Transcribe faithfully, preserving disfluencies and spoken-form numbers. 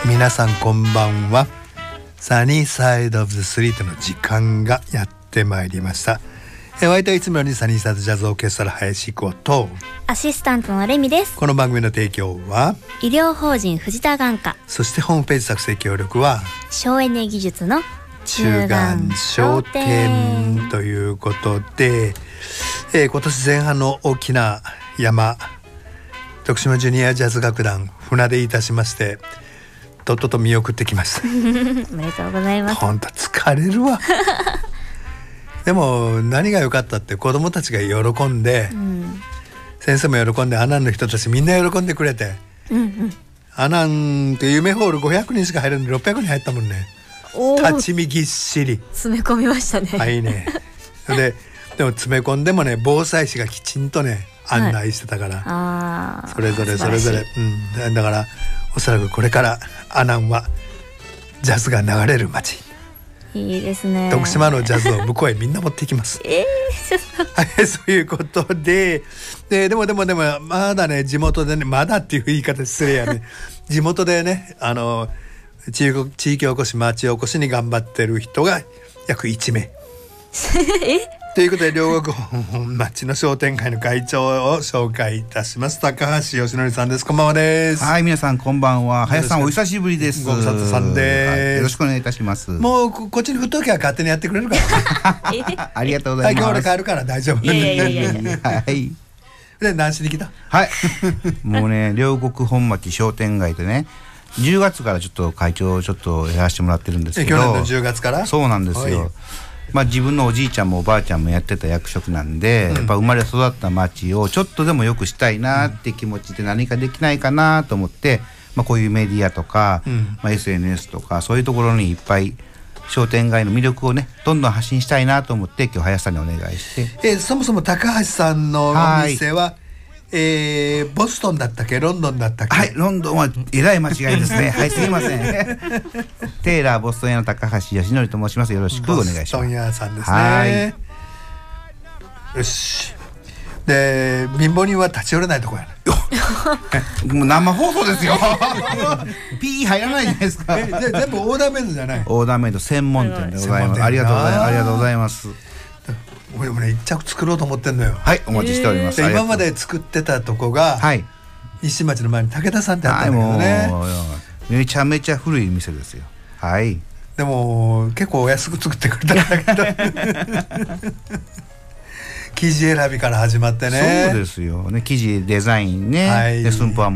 皆さんこんばんは。サニーサイドオブザストリートの時間がやってまいりました。えお相手はいつもよりサニーサイドジャズオーケストラ林子とアシスタントのレミです。 この番組の提供は医療法人藤田眼科、 そしてホームページ作成協力は省エネ技術の中眼商店ということで、えー、今年前半の大きな山徳島ジュニアジャズ楽団船出いたしまして、とっとと見送ってきました。 おめでとうございます。 ほんと疲れるわ。でも何が良かったって子どもたちが喜んで、うん、先生も喜んで、アナンの人たちみんな喜んでくれて、うんうん、アナンって夢ホールごひゃくにんしか入るのにろっぴゃくにん入ったもんね。立ち見ぎっしり詰め込みましたね。 はいね。で, でも詰め込んでもね、防災士がきちんとね案内してたから、はい、あそれぞれそれぞれ、うん、だからおそらくこれから阿南はジャズが流れる街。 いいですね。 徳島のジャズを向こうへみんな持っていきます。 えー、そういうことで、で、でもでもでもまだね地元でね、まだっていう言い方失礼やね。地元でね、あの地域、地域おこし町おこしに頑張ってる人が約いちめい。 えということで両国本町の商店会の会長を紹介いたします。高橋義則さんです。こんばんはです。 はい、皆さんこんばんは。林さんお久しぶりです。 ご無沙汰さんです、はい、 よろしくお願いいたします。 もう こ, こっちに振っときゃ勝手にやってくれるからね。 ありがとうございます。 はい、今日俺帰るから大丈夫。 いやいやいやいやはい。 で何しに来た？ はいもうね両国本町商店街でね、じゅうがつからちょっと会長をちょっとやらせてもらってるんですけど、 去年のじゅうがつから？ そうなんですよ。まあ、自分のおじいちゃんもおばあちゃんもやってた役職なんで、うん、やっぱ生まれ育った町をちょっとでも良くしたいなって気持ちで何かできないかなと思って、まあ、こういうメディアとか、うんまあ、エスエヌエス とかそういうところにいっぱい商店街の魅力をねどんどん発信したいなと思って今日林さんにお願いして、 えー、そもそも高橋さんのお店は、はいえー、ボストンだったっけロンドンだったっけ？ はい、ロンドンはえらい間違いですね。はい、すいません。テイラーボストン屋の高橋義則と申します。よろしくお願いします。ボストン屋さんですね。はいよし。で貧乏人は立ち寄れないとこやな。もう生放送ですよ。ピー入らないじゃないですか。 え全部オーダーメイドじゃない？ オーダーメイド専門店でございます。ありがとうございます。ありがとうございます。 俺もね一着作ろうと思ってんのよ。 はいお待ちしております。 今まで作ってたとこが、はい、西町の前に武田さんってあったんだけどね、はい、 めちゃめちゃ古い店ですよ。はいでも結構お安く作ってくれたんだけど生地選びから始まってね。 そうですよね。生地デザインね、はい、で寸法は